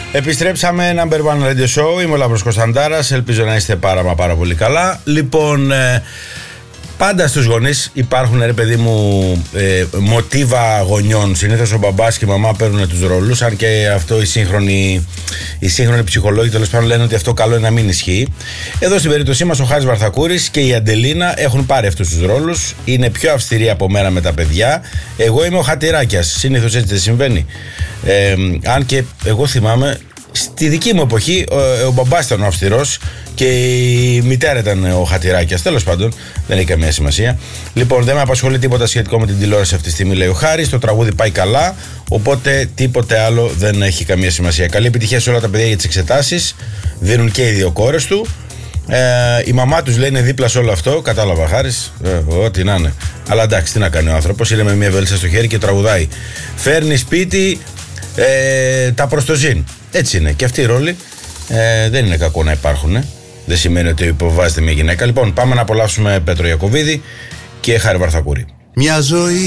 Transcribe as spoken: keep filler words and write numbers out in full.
Επιστρέψαμε, Number One Radio Show. Είμαι ο Λάμπρος Κωνσταντάρας. Ελπίζω να είστε πάρα μα πάρα πολύ καλά. Λοιπόν, ε, πάντα στους γονείς υπάρχουν, ρε παιδί μου, ε, μοτίβα γονιών. Συνήθως ο μπαμπάς και η μαμά παίρνουν τους ρόλους. Αν και αυτό οι σύγχρονοι, οι σύγχρονοι ψυχολόγοι τέλος πάντων λένε ότι αυτό καλό είναι να μην ισχύει. Εδώ στην περίπτωσή μας ο Χάρης Βαρθακούρης και η Αντελίνα έχουν πάρει αυτούς τους ρόλους. Είναι πιο αυστηροί από μένα με τα παιδιά. Εγώ είμαι ο Χατηράκιας. Συνήθως έτσι δεν συμβαίνει. Ε, αν και εγώ θυμάμαι, στη δική μου εποχή ο, ο μπαμπάς ήταν ο αυστηρός και η μητέρα ήταν ο Χατηράκιας. Τέλος πάντων, δεν έχει καμία σημασία. Λοιπόν, δεν με απασχολεί τίποτα σχετικό με την τηλεόραση αυτή τη στιγμή, λέει ο Χάρης. Το τραγούδι πάει καλά, οπότε τίποτε άλλο δεν έχει καμία σημασία. Καλή επιτυχία σε όλα τα παιδιά για τις εξετάσεις. Δίνουν και οι δύο κόρες του. Ε, η μαμά τους λέει είναι δίπλα σε όλο αυτό. Κατάλαβα, Χάρης. Ε, ό,τι να είναι. Αλλά εντάξει, τι να κάνει ο άνθρωπος. Είναι με μια βέλτιστα στο χέρι και τραγουδάει. Φέρνει σπίτι ε, τα προστοζήν. Έτσι είναι. Και αυτοί οι ρόλοι ε, δεν είναι κακό να υπάρχουν. Δεν σημαίνει ότι υποβάζεται μια γυναίκα. Λοιπόν, πάμε να απολαύσουμε Πέτρο Ιακωβίδη και Χάρη Βαρθακούρη. Μια ζωή